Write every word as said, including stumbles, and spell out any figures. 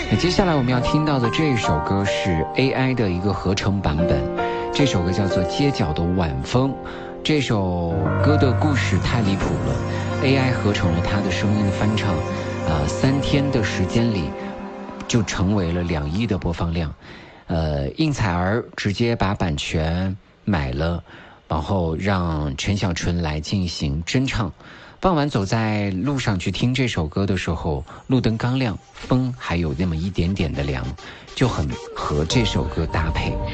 那接下来我们要听到的这首歌是 A I 的一个合成版本，这首歌叫做《街角的晚风》。这首歌的故事太离谱了 ，A I 合成了他的声音的翻唱，呃，三天的时间里就成为了两亿的播放量。呃，应采儿直接把版权买了，然后让陈小春来进行真唱。傍晚走在路上去听这首歌的时候，路灯刚亮，风还有那么一点点的凉，就很和这首歌搭配。